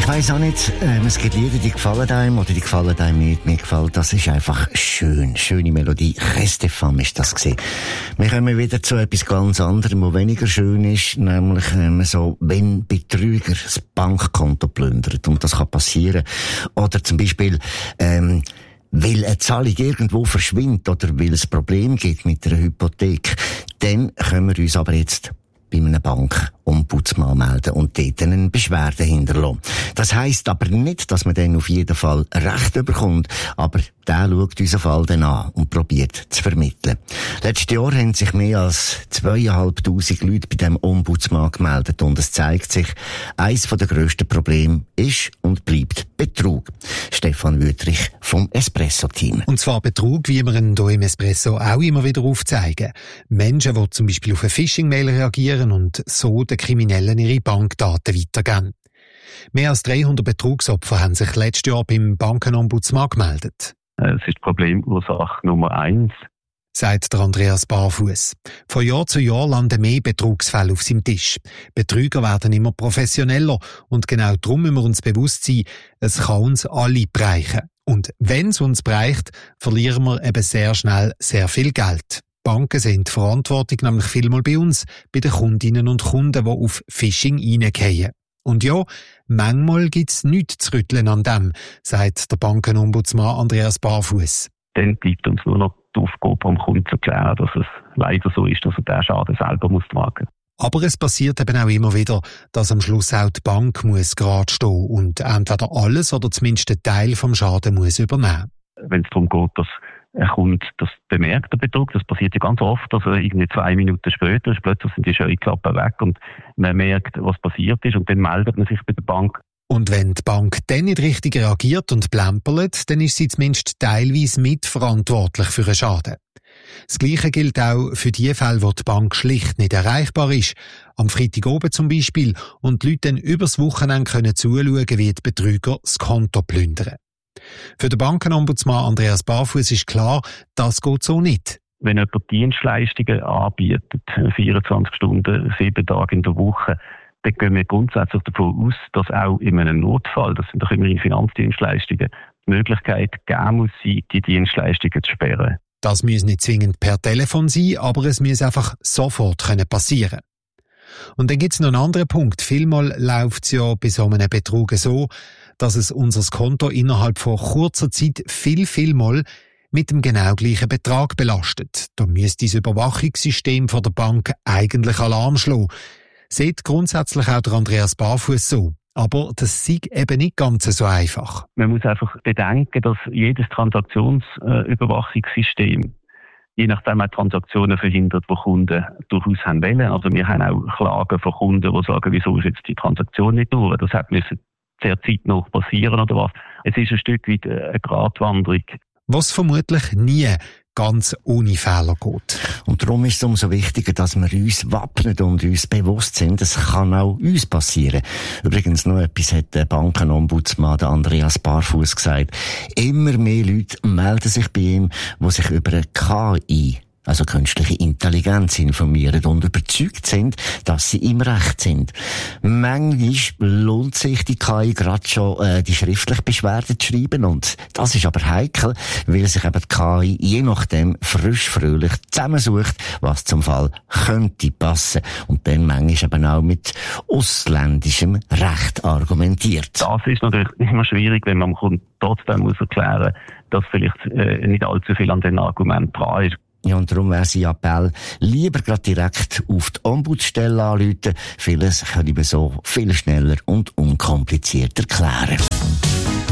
weiss auch nicht, es gibt Lieder, die gefallen einem oder die gefallen einem nicht. Mir gefällt, das ist einfach schön. Schöne Melodie. Restefam ist das gewesen. Wir kommen wieder zu etwas ganz anderem, was weniger schön ist, nämlich so, wenn Betrüger das Bankkonto plündern. Und das kann passieren. Oder zum Beispiel, weil eine Zahlung irgendwo verschwindet oder weil es Problem gibt mit einer Hypothek. Dann können wir uns aber jetzt bei einer Bank Ombudsmann melden und dort eine Beschwerde hinterlassen. Das heisst aber nicht, dass man dann auf jeden Fall Recht bekommt, aber der schaut unseren Fall dann an und probiert zu vermitteln. Letztes Jahr haben sich mehr als 2'500 Leute bei dem Ombudsmann gemeldet und es zeigt sich, eines der grössten Probleme ist und bleibt Betrug. Stefan Wüthrich vom Espresso-Team. Und zwar Betrug, wie wir ihn hier im Espresso auch immer wieder aufzeigen. Menschen, die zum Beispiel auf eine Phishing-Mail reagieren und so den Kriminellen ihre Bankdaten weitergeben. Mehr als 300 Betrugsopfer haben sich letztes Jahr beim Bankenombudsmann gemeldet. Es ist Problemursache Nummer 1. Sagt der Andreas Barfuß. Von Jahr zu Jahr landen mehr Betrugsfälle auf seinem Tisch. Betrüger werden immer professioneller und genau darum müssen wir uns bewusst sein, es kann uns alle bereichen. Und wenn es uns bereicht, verlieren wir eben sehr schnell sehr viel Geld. Banken sind die Verantwortung nämlich vielmal bei uns, bei den Kundinnen und Kunden, die auf Phishing reingehen. Und ja, manchmal gibt's nichts zu rütteln an dem, sagt der Bankenombudsmann Andreas Barfuß. Dann bleibt uns nur noch die Aufgabe, am Kunden zu erklären, dass es leider so ist, dass er den Schaden selber tragen muss. Aber es passiert eben auch immer wieder, dass am Schluss auch die Bank muss gerade stehen und entweder alles oder zumindest einen Teil vom Schaden muss übernehmen. Wenn es darum geht, dass ein Kunde das bemerkt, der Betrug, das passiert ja ganz oft, also irgendwie 2 Minuten später ist plötzlich sind die Scheuklappen weg und man merkt, was passiert ist und dann meldet man sich bei der Bank. Und wenn die Bank dann nicht richtig reagiert und plämpert, dann ist sie zumindest teilweise mitverantwortlich für einen Schaden. Das Gleiche gilt auch für die Fälle, wo die Bank schlicht nicht erreichbar ist. Am Freitag oben zum Beispiel und die Leute dann übers Wochenende können zuschauen, wie die Betrüger das Konto plündern. Für den Bankenombudsmann Andreas Barfuß ist klar, das geht so nicht. Wenn jemand Dienstleistungen anbietet, 24 Stunden, 7 Tage in der Woche, dann gehen wir grundsätzlich davon aus, dass auch in einem Notfall, das sind doch immerhin Finanzdienstleistungen, die Möglichkeit geben muss, die Dienstleistungen zu sperren. Das muss nicht zwingend per Telefon sein, aber es muss einfach sofort passieren. Und dann gibt es noch einen anderen Punkt. Vielmal läuft es ja bei so einem Betrug so, dass es unser Konto innerhalb von kurzer Zeit viel mal mit dem genau gleichen Betrag belastet. Da müsste das Überwachungssystem von der Bank eigentlich Alarm schlagen. Sieht grundsätzlich auch der Andreas Barfuß so. Aber das sei eben nicht ganz so einfach. Man muss einfach bedenken, dass jedes Transaktionsüberwachungssystem je nachdem auch Transaktionen verhindert, die Kunden durchaus haben wollen. Also wir haben auch Klagen von Kunden, die sagen, wieso ist jetzt die Transaktion nicht durch? Das hat müssen sehr zeitnah passieren oder was. Es ist ein Stück weit eine Gratwanderung. Was vermutlich nie ganz ohne Fehler geht. Und darum ist es umso wichtiger, dass wir uns wappnen und uns bewusst sind, es kann auch uns passieren. Übrigens noch etwas hat der Bankenombudsmann der Andreas Barfuß gesagt. Immer mehr Leute melden sich bei ihm, die sich über eine KI, also künstliche Intelligenz, informieren und überzeugt sind, dass sie im Recht sind. Manchmal lohnt sich die KI gerade schon, die schriftliche Beschwerde zu schreiben und das ist aber heikel, weil sich eben die KI je nachdem frisch-fröhlich zusammensucht, was zum Fall könnte passen und dann manchmal eben auch mit ausländischem Recht argumentiert. Das ist natürlich immer schwierig, wenn man trotzdem muss erklären, dass vielleicht nicht allzu viel an den Argumenten dran ist. Ja, und darum wäre sein Appell, lieber gerade direkt auf die Ombudsstelle anrufen. Vieles können wir so viel schneller und unkompliziert erklären.